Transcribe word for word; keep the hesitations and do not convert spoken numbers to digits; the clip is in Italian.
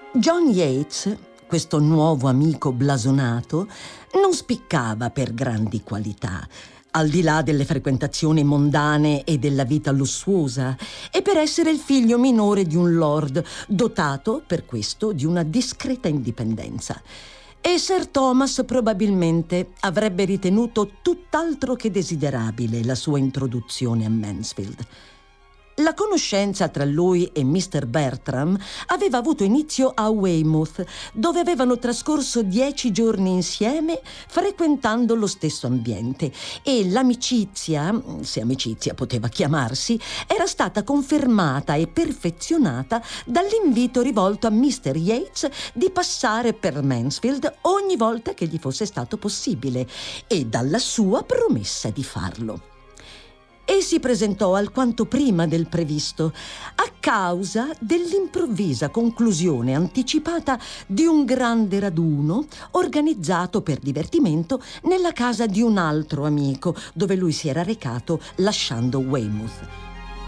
John Yates, questo nuovo amico blasonato, non spiccava per grandi qualità, al di là delle frequentazioni mondane e della vita lussuosa, e per essere il figlio minore di un lord, dotato per questo di una discreta indipendenza. E Sir Thomas probabilmente avrebbe ritenuto tutt'altro che desiderabile la sua introduzione a Mansfield. La conoscenza tra lui e mister Bertram aveva avuto inizio a Weymouth, dove avevano trascorso dieci giorni insieme frequentando lo stesso ambiente, e l'amicizia, se amicizia poteva chiamarsi, era stata confermata e perfezionata dall'invito rivolto a mister Yates di passare per Mansfield ogni volta che gli fosse stato possibile e dalla sua promessa di farlo. E si presentò alquanto prima del previsto, a causa dell'improvvisa conclusione anticipata di un grande raduno organizzato per divertimento nella casa di un altro amico, dove lui si era recato lasciando Weymouth.